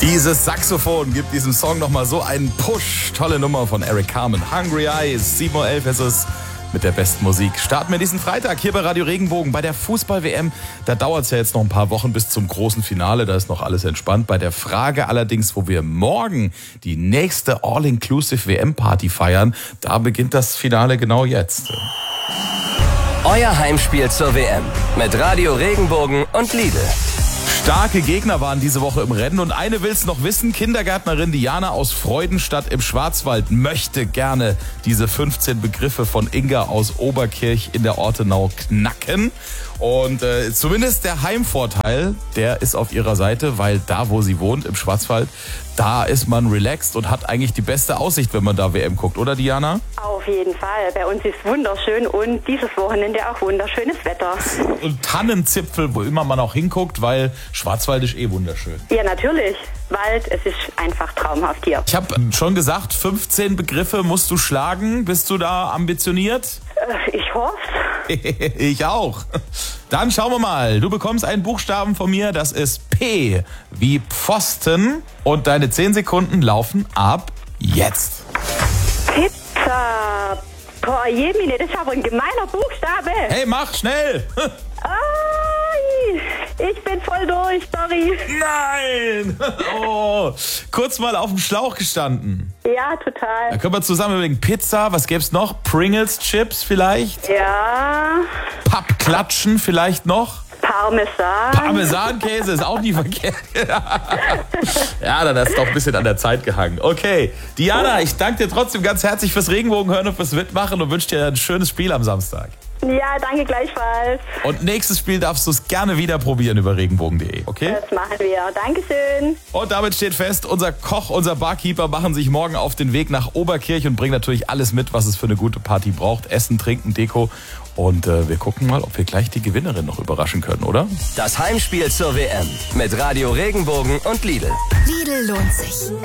Dieses Saxophon gibt diesem Song nochmal so einen Push. Tolle Nummer von Eric Carmen. Hungry Eyes, 7:11 Uhr ist es mit der besten Musik. Starten wir diesen Freitag hier bei Radio Regenbogen. Bei der Fußball-WM, da dauert es ja jetzt noch ein paar Wochen bis zum großen Finale. Da ist noch alles entspannt. Bei der Frage allerdings, wo wir morgen die nächste All-Inclusive WM-Party feiern, da beginnt das Finale genau jetzt. Euer Heimspiel zur WM mit Radio Regenbogen und Lidl. Starke Gegner waren diese Woche im Rennen und eine will's noch wissen. Kindergärtnerin Diana aus Freudenstadt im Schwarzwald möchte gerne diese 15 Begriffe von Inga aus Oberkirch in der Ortenau knacken. Und zumindest der Heimvorteil, der ist auf ihrer Seite, weil da, wo sie wohnt, im Schwarzwald, da ist man relaxed und hat eigentlich die beste Aussicht, wenn man da WM guckt, oder Diana? Auf jeden Fall. Bei uns ist wunderschön und dieses Wochenende auch wunderschönes Wetter. Und Tannenzipfel, wo immer man auch hinguckt, weil Schwarzwald ist wunderschön. Ja, natürlich. Wald, es ist einfach traumhaft hier. Ich habe schon gesagt, 15 Begriffe musst du schlagen. Bist du da ambitioniert? Ich hoffe. Ich auch. Dann schauen wir mal. Du bekommst einen Buchstaben von mir, das ist P wie Pfosten. Und deine 10 Sekunden laufen ab jetzt. Pizza. Boah, Jemine, das ist aber ein gemeiner Buchstabe. Hey, mach schnell. Ich bin voll durch, sorry. Nein. Oh, kurz mal auf dem Schlauch gestanden. Ja, total. Da können wir zusammen überlegen. Pizza, was gäb's noch? Pringles Chips vielleicht? Ja. Pappklatschen vielleicht noch? Parmesan. Parmesankäse ist auch nie verkehrt. Ja, dann hast du doch ein bisschen an der Zeit gehangen. Okay, Diana, ich danke dir trotzdem ganz herzlich fürs Regenbogenhören und fürs Mitmachen und wünsche dir ein schönes Spiel am Samstag. Ja, danke gleichfalls. Und nächstes Spiel darfst du es gerne wieder probieren über regenbogen.de, okay? Das machen wir. Dankeschön. Und damit steht fest, unser Koch, unser Barkeeper machen sich morgen auf den Weg nach Oberkirch und bringen natürlich alles mit, was es für eine gute Party braucht. Essen, Trinken, Deko. Und wir gucken mal, ob wir gleich die Gewinnerin noch überraschen können, oder? Das Heimspiel zur WM mit Radio Regenbogen und Lidl. Lidl lohnt sich.